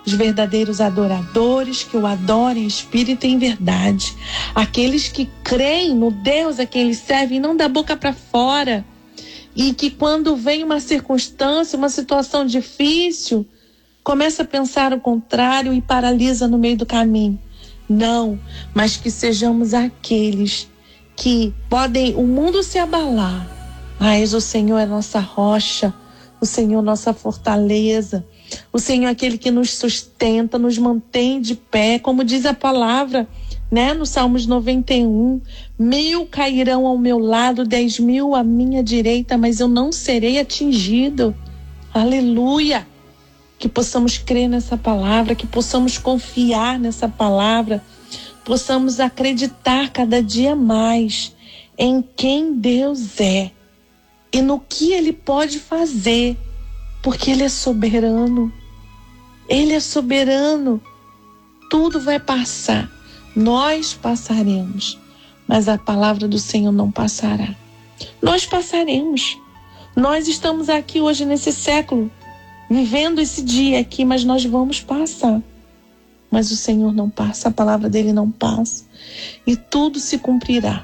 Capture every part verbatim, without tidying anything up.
os verdadeiros adoradores que o adorem em espírito e em verdade. Aqueles que creem no Deus a quem eles servem, não da boca para fora. E que quando vem uma circunstância, uma situação difícil, começa a pensar o contrário e paralisa no meio do caminho. Não, mas que sejamos aqueles que podem o mundo se abalar, mas o Senhor é nossa rocha, o Senhor nossa fortaleza, o Senhor é aquele que nos sustenta, nos mantém de pé, como diz a palavra, né, no Salmos noventa e um, mil cairão ao meu lado, dez mil à minha direita, mas eu não serei atingido. Aleluia! Que possamos crer nessa palavra, que possamos confiar nessa palavra, possamos acreditar cada dia mais em quem Deus é e no que Ele pode fazer, porque Ele é soberano. Ele é soberano. Tudo vai passar. Nós passaremos, mas a palavra do Senhor não passará. Nós passaremos. Nós estamos aqui hoje nesse século, vivendo esse dia aqui, mas nós vamos passar. Mas o Senhor não passa, a palavra dele não passa. E tudo se cumprirá.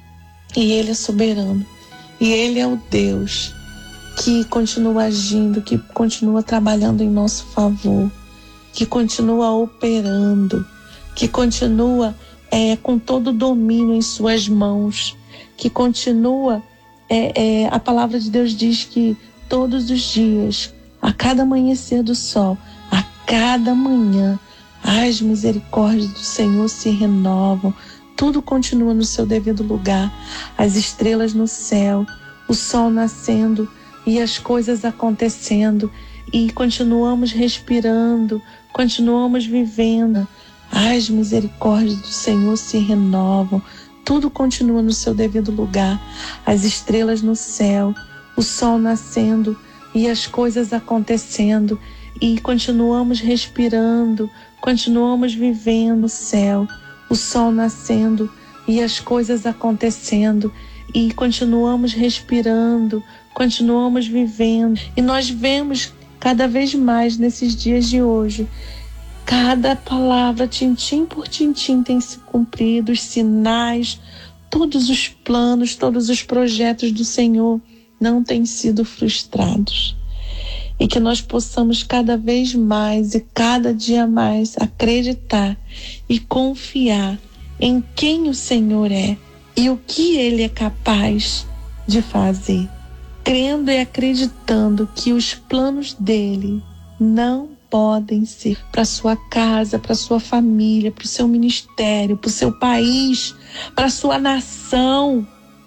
E Ele é soberano. E Ele é o Deus que continua agindo, que continua trabalhando em nosso favor, que continua operando, que continua é, com todo o domínio em suas mãos, que continua, é, é, a palavra de Deus diz que todos os dias, a cada amanhecer do sol, a cada manhã, as misericórdias do Senhor se renovam, tudo continua no seu devido lugar, as estrelas no céu, o sol nascendo e as coisas acontecendo, e continuamos respirando, continuamos vivendo, as misericórdias do Senhor se renovam, tudo continua no seu devido lugar, as estrelas no céu, o sol nascendo e as coisas acontecendo, e continuamos respirando, continuamos vivendo no céu, o sol nascendo e as coisas acontecendo, e continuamos respirando, continuamos vivendo. E nós vemos cada vez mais nesses dias de hoje, cada palavra, tintim por tintim, tem se cumprido, os sinais, todos os planos, todos os projetos do Senhor não têm sido frustrados. E que nós possamos cada vez mais e cada dia mais acreditar e confiar em quem o Senhor é e o que Ele é capaz de fazer, crendo e acreditando que os planos dele não podem ser para sua casa, para sua família, para o seu ministério, para o seu país, para a sua nação.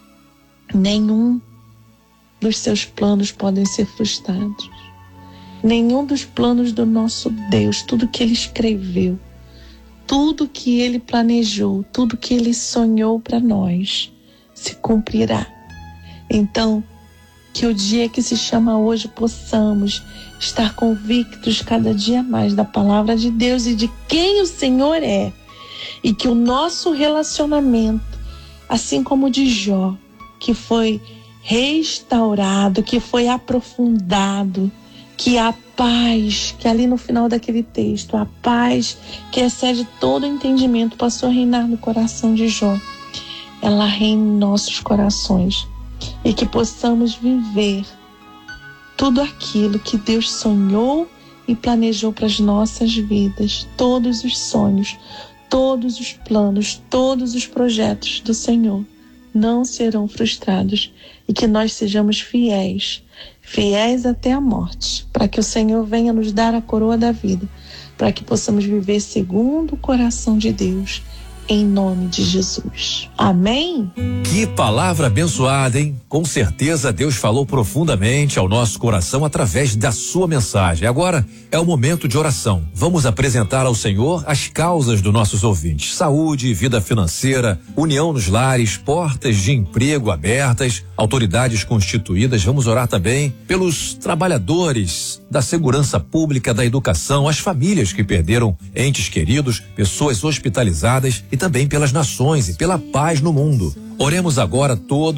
Nenhum dos seus planos podem ser frustrados. Nenhum dos planos do nosso Deus, tudo que Ele escreveu, tudo que Ele planejou, tudo que Ele sonhou para nós, se cumprirá. Então, que o dia que se chama hoje possamos estar convictos cada dia mais da palavra de Deus e de quem o Senhor é. E que o nosso relacionamento, assim como o de Jó, que foi restaurado, que foi aprofundado, que a paz, que ali no final daquele texto, a paz que excede todo entendimento passou a reinar no coração de Jó, ela reina em nossos corações. E que possamos viver tudo aquilo que Deus sonhou e planejou para as nossas vidas, todos os sonhos, todos os planos, todos os projetos do Senhor não serão frustrados, e que nós sejamos fiéis, fiéis até a morte, para que o Senhor venha nos dar a coroa da vida, para que possamos viver segundo o coração de Deus, em nome de Jesus. Amém? Que palavra abençoada, hein? Com certeza Deus falou profundamente ao nosso coração através da sua mensagem. Agora é o momento de oração. Vamos apresentar ao Senhor as causas dos nossos ouvintes: saúde, vida financeira, união nos lares, portas de emprego abertas, autoridades constituídas. Vamos orar também pelos trabalhadores da segurança pública, da educação, as famílias que perderam entes queridos, pessoas hospitalizadas, e também pelas nações e pela paz no mundo. Oremos agora todos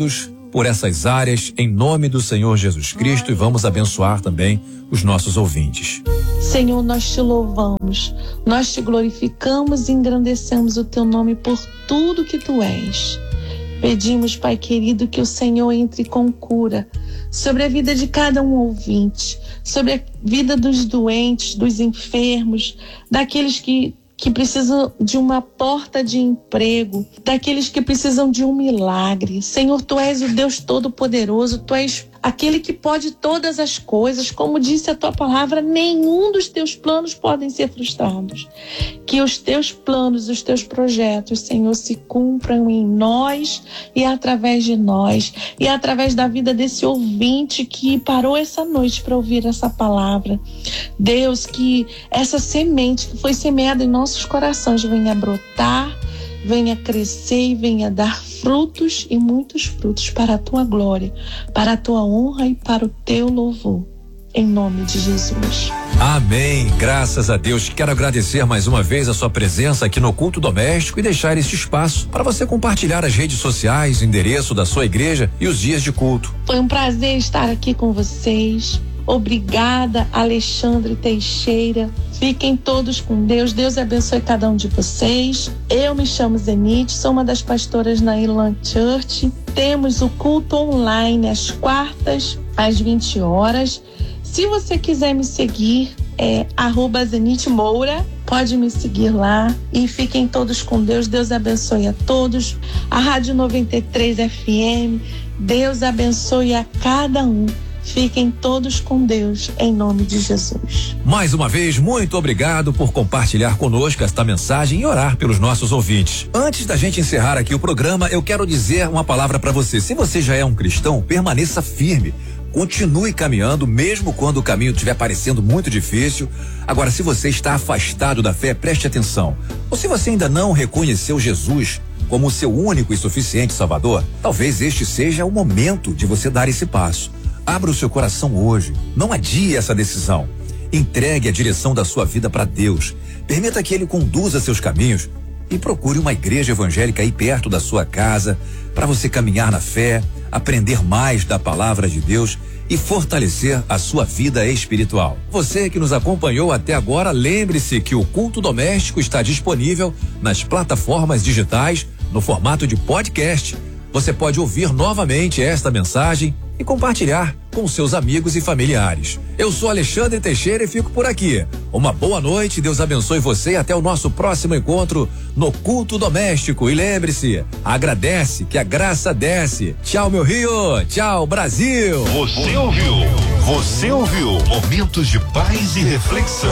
por essas áreas, em nome do Senhor Jesus Cristo, e vamos abençoar também os nossos ouvintes. Senhor, nós te louvamos, nós te glorificamos e engrandecemos o teu nome por tudo que tu és. Pedimos, Pai querido, que o Senhor entre com cura sobre a vida de cada um ouvinte, sobre a vida dos doentes, dos enfermos, daqueles que, que precisam de uma porta de emprego, daqueles que precisam de um milagre. Senhor, tu és o Deus Todo-Poderoso, tu és aquele que pode todas as coisas. Como disse a tua palavra, nenhum dos teus planos podem ser frustrados. Que os teus planos, os teus projetos, Senhor, se cumpram em nós e através de nós, e através da vida desse ouvinte que parou essa noite para ouvir essa palavra. Deus, que essa semente que foi semeada em nossos corações venha brotar, venha crescer e venha dar frutos, e muitos frutos, para a tua glória, para a tua honra e para o teu louvor. Em nome de Jesus. Amém. Graças a Deus. Quero agradecer mais uma vez a sua presença aqui no Culto Doméstico e deixar este espaço para você compartilhar as redes sociais, o endereço da sua igreja e os dias de culto. Foi um prazer estar aqui com vocês. Obrigada, Alexandre Teixeira. Fiquem todos com Deus. Deus abençoe cada um de vocês. Eu me chamo Zenite, sou uma das pastoras na Elan Church. Temos o culto online às quartas, às vinte horas. Se você quiser me seguir, é arroba Zenite Moura. Pode me seguir lá e fiquem todos com Deus. Deus abençoe a todos. A Rádio noventa e três F M. Deus abençoe a cada um. Fiquem todos com Deus, em nome de Jesus. Mais uma vez, muito obrigado por compartilhar conosco esta mensagem e orar pelos nossos ouvintes. Antes da gente encerrar aqui o programa, eu quero dizer uma palavra para você. Se você já é um cristão, permaneça firme. Continue caminhando, mesmo quando o caminho estiver parecendo muito difícil. Agora, se você está afastado da fé, preste atenção. Ou se você ainda não reconheceu Jesus como o seu único e suficiente Salvador, talvez este seja o momento de você dar esse passo. Abra o seu coração hoje. Não adie essa decisão. Entregue a direção da sua vida para Deus. Permita que Ele conduza seus caminhos e procure uma igreja evangélica aí perto da sua casa para você caminhar na fé, aprender mais da palavra de Deus e fortalecer a sua vida espiritual. Você que nos acompanhou até agora, lembre-se que o Culto Doméstico está disponível nas plataformas digitais no formato de podcast. Você pode ouvir novamente esta mensagem e compartilhar com seus amigos e familiares. Eu sou Alexandre Teixeira e fico por aqui. Uma boa noite, Deus abençoe você e até o nosso próximo encontro no Culto Doméstico. E lembre-se, agradece que a graça desce. Tchau, meu Rio. Tchau, Brasil. Você ouviu? Você ouviu? Momentos de paz e reflexão.